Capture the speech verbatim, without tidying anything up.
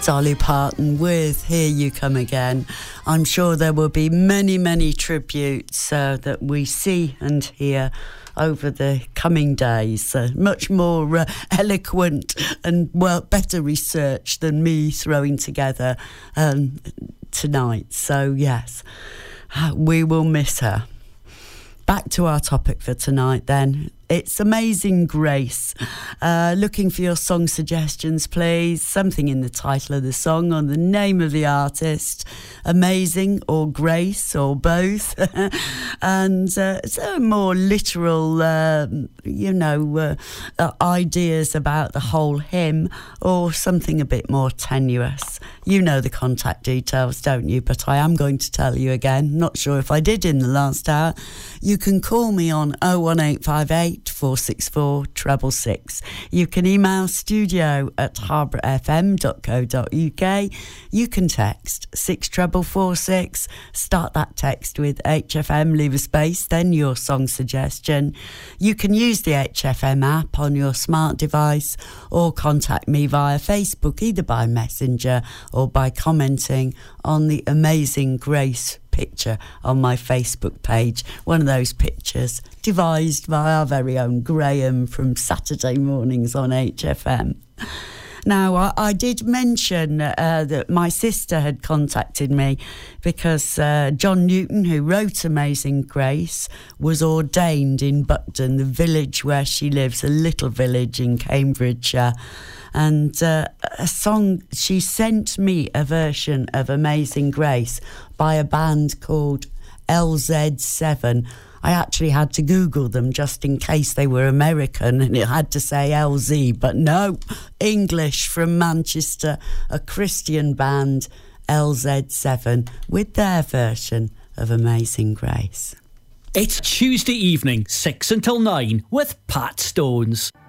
Dolly Parton with Here You Come Again. I'm sure there will be many, many tributes uh, that we see and hear over the coming days. Uh, much more uh, eloquent and well better research than me throwing together um, tonight. So yes, we will miss her. Back to our topic for tonight then. It's Amazing Grace. Uh, looking for your song suggestions, please. Something in the title of the song or the name of the artist. Amazing or Grace or both. And uh, so more literal, uh, you know, uh, uh, ideas about the whole hymn or something a bit more tenuous. You know the contact details, don't you? But I am going to tell you again. Not sure if I did in the last hour. You can call me on oh one eight five eight, four six four, six six six. You can email studio at harborough f m dot co dot u k. You can text six four four six. Start that text with H F M, leave a space, then your song suggestion. You can use the H F M app on your smart device or contact me via Facebook, either by Messenger or by commenting on the Amazing Grace picture on my Facebook page. One of those pictures devised by our very own Graham from Saturday mornings on H F M. Now, I, I did mention uh, that my sister had contacted me because uh, John Newton, who wrote Amazing Grace, was ordained in Buckden, the village where she lives, a little village in Cambridgeshire. And uh, a song, she sent me a version of Amazing Grace by a band called L Z seven. I actually had to Google them just in case they were American and it had to say L Z, but no, English from Manchester, a Christian band, L Z seven, with their version of Amazing Grace. It's Tuesday evening, six until nine, with Pat Stones.